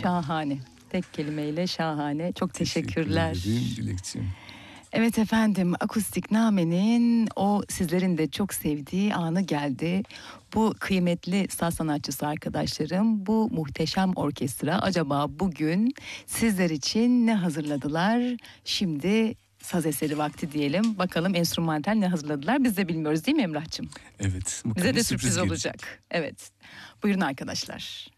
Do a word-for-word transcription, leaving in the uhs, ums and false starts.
şahane. Tek kelimeyle şahane. Çok teşekkürler. Teşekkür ederim Dilekçim. Evet efendim, Akustik Name'nin o sizlerin de çok sevdiği anı geldi. Bu kıymetli saz sanatçısı arkadaşlarım, bu muhteşem orkestra acaba bugün sizler için ne hazırladılar? Şimdi saz eseri vakti diyelim. Bakalım enstrümantal ne hazırladılar? Biz de bilmiyoruz değil mi Emrah'cığım? Evet. Bize de sürpriz gelecek. olacak. Evet. Buyurun arkadaşlar.